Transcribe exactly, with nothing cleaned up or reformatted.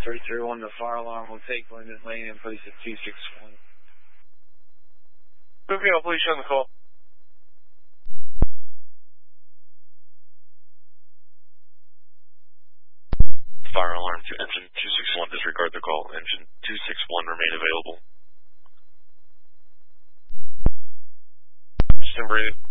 three three one, the fire alarm will take Linden Lane and place at two six one. Moving on, please, on the call. Fire alarm to engine two six one, disregard the call. Engine two six one remain available. Stand breathing.